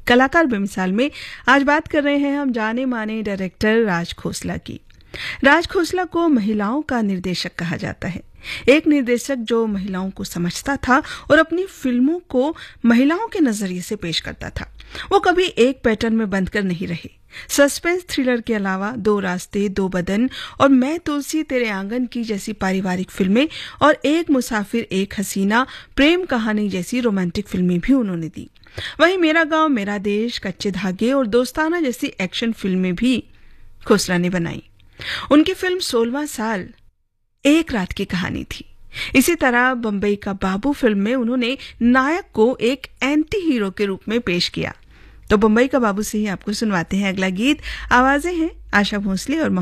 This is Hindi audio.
कलाकार बेमिसाल में आज बात कर रहे हैं हम जाने माने डायरेक्टर राज खोसला की। राज खोसला को महिलाओं का निर्देशक कहा जाता है। एक निर्देशक जो महिलाओं को समझता था और अपनी फिल्मों को महिलाओं के नजरिए से पेश करता था। वो कभी एक पैटर्न में बंद कर नहीं रहे। सस्पेंस थ्रिलर के अलावा दो रास्ते, दो बदन और मैं तुलसी तेरे आंगन की जैसी पारिवारिक फिल्में और एक मुसाफिर एक हसीना प्रेम कहानी जैसी रोमांटिक फिल्में भी उन्होंने दी। वहीं मेरा गांव मेरा देश, कच्चे धागे और दोस्ताना जैसी एक्शन फिल्में भी खोसला ने बनाई। उनकी फिल्म 16वां साल एक रात की कहानी थी। इसी तरह बम्बई का बाबू फिल्म में उन्होंने नायक को एक एंटी हीरो के रूप में पेश किया। तो बम्बई का बाबू से ही आपको सुनवाते हैं अगला गीत। आवाजें हैं आशा भोसले और